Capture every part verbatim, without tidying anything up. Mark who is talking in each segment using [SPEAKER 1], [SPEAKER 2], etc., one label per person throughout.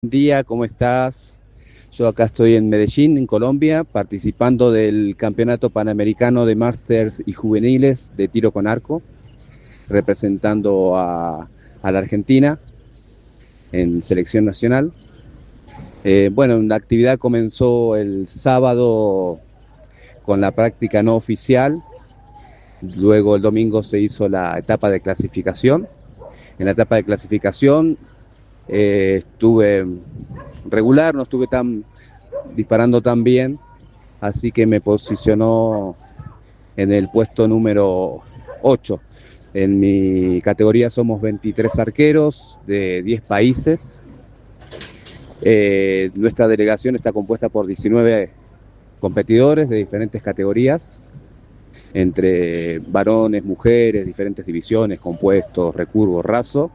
[SPEAKER 1] Buen día, ¿cómo estás? Yo acá estoy en Medellín, en Colombia, participando del Campeonato Panamericano de Masters y Juveniles de tiro con arco, representando a, a la Argentina en selección nacional. Eh, bueno, la actividad comenzó el sábado con la práctica no oficial, luego el domingo se hizo la etapa de clasificación. En la etapa de clasificación eh, estuve regular, no estuve tan disparando tan bien, así que me posicionó en el puesto número ocho. En mi categoría somos veintitrés arqueros de diez países. Eh, nuestra delegación está compuesta por diecinueve competidores de diferentes categorías, entre varones, mujeres, diferentes divisiones, compuestos, recurvo, raso.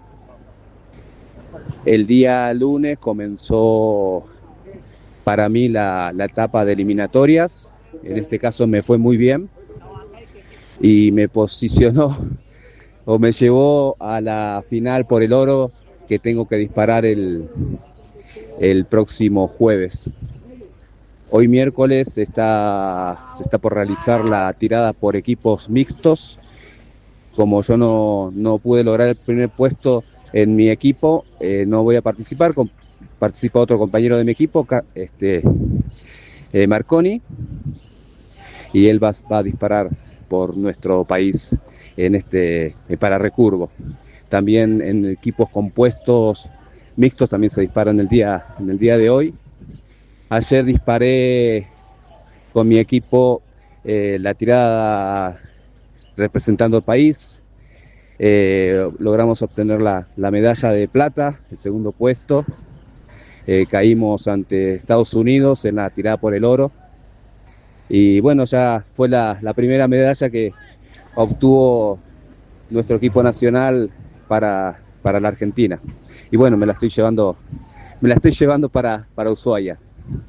[SPEAKER 1] El día lunes comenzó para mí la, la etapa de eliminatorias. En este caso me fue muy bien y me posicionó o me llevó a la final por el oro que tengo que disparar el, el próximo jueves. Hoy miércoles está, se está por realizar la tirada por equipos mixtos. Como yo no, no pude lograr el primer puesto en mi equipo, eh, no voy a participar. Con, participa otro compañero de mi equipo, este, eh, Marconi, y él va, va a disparar por nuestro país en este eh, para recurvo. También en equipos compuestos mixtos también se disparan el día, en el día de hoy. Ayer disparé con mi equipo eh, la tirada representando al país. Eh, logramos obtener la, la medalla de plata, el segundo puesto. Eh, caímos ante Estados Unidos en la tirada por el oro. Y bueno, ya fue la, la primera medalla que obtuvo nuestro equipo nacional para, para la Argentina. Y bueno, me la estoy llevando, me la estoy llevando para, para Ushuaia.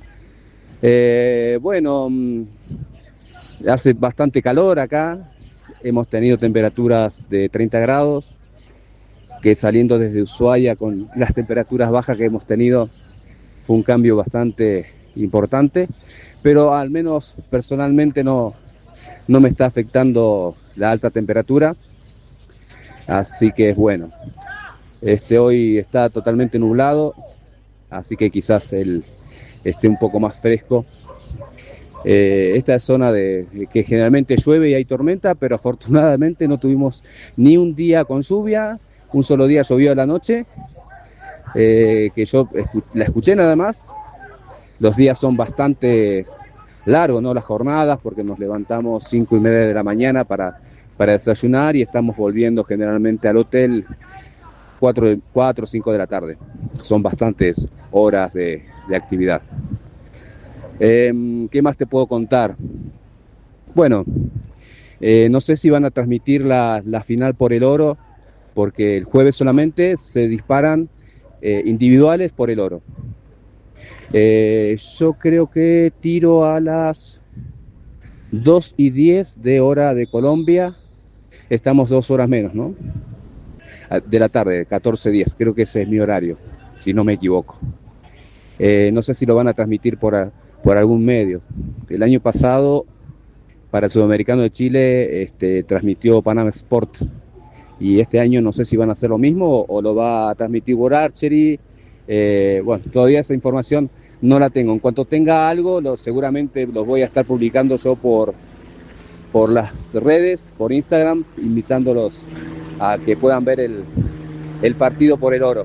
[SPEAKER 1] Eh, bueno, hace bastante calor acá, hemos tenido temperaturas de treinta grados, que saliendo desde Ushuaia con las temperaturas bajas que hemos tenido fue un cambio bastante importante, pero al menos personalmente no, no me está afectando la alta temperatura, así que es bueno. Este, hoy está totalmente nublado, así que quizás el esté un poco más fresco. Eh, esta es zona de, de que generalmente llueve y hay tormenta, pero afortunadamente no tuvimos ni un día con lluvia, un solo día llovió a la noche, eh, que yo escu- la escuché nada más. Los días son bastante largos, ¿no? Las jornadas, porque nos levantamos cinco y media de la mañana para, para desayunar y estamos volviendo generalmente al hotel cuatro o cinco de la tarde. Son bastantes horas de, de actividad. Eh, ¿Qué más te puedo contar? Bueno, eh, no sé si van a transmitir la, la final por el oro, porque el jueves solamente se disparan eh, individuales por el oro. Eh, yo creo que tiro a las dos y diez de hora de Colombia. Estamos dos horas menos, ¿no? De la tarde, catorce diez, creo que ese es mi horario, si no me equivoco. Eh, no sé si lo van a transmitir por, por algún medio. El año pasado, para el Sudamericano de Chile, este, transmitió Panam Sport, y este año no sé si van a hacer lo mismo o, o lo va a transmitir por Archery. Eh, bueno, todavía esa información no la tengo. En cuanto tenga algo, lo, seguramente los voy a estar publicando yo por, por las redes, por Instagram, invitándolos a que puedan ver el, el partido por el oro.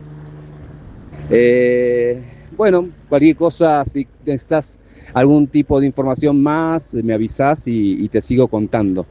[SPEAKER 1] Eh, bueno, cualquier cosa, si necesitas algún tipo de información más, me avisás y, y te sigo contando.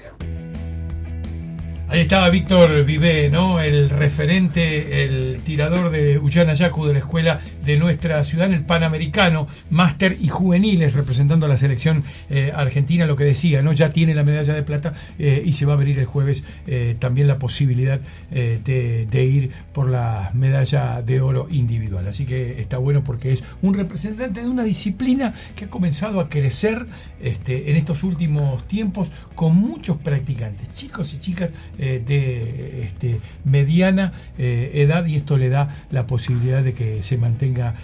[SPEAKER 2] Ahí estaba Víctor Vivé, ¿no? El referente, el tirador de Ullana-Yacu de la escuela de nuestra ciudad en el Panamericano, máster y juveniles, representando a la selección eh, argentina. Lo que decía, ¿no? Ya tiene la medalla de plata eh, y se va a abrir el jueves eh, también la posibilidad eh, de, de ir por la medalla de oro individual. Así que está bueno porque es un representante de una disciplina que ha comenzado a crecer este, en estos últimos tiempos con muchos practicantes, chicos y chicas. Eh, eh, de este, mediana eh, edad, y esto le da la posibilidad de que se mantenga